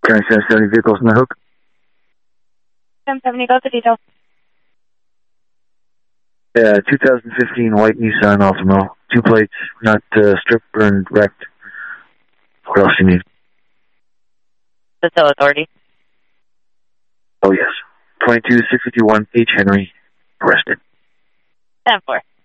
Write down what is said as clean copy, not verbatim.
County 70 vehicles in the hook. 1070, got the details. 2015 white Nissan Altima. 2 plates, not stripped, burned, wrecked. What else do you need? The still authority. Oh, yes. 22651 H. Henry, arrested. 10-4.